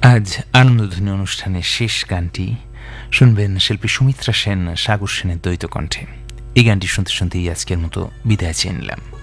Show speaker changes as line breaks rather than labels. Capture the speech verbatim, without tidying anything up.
আজ আনন্দধ্বনি অনুষ্ঠানের শেষ গানটি শুনবেন শিল্পী সুমিত্রা সেন, সাগর সেনের দ্বৈত কণ্ঠে। এই গানটি শুনতে শুনতেই আজকের মতো বিদায় চেয়ে নিলাম।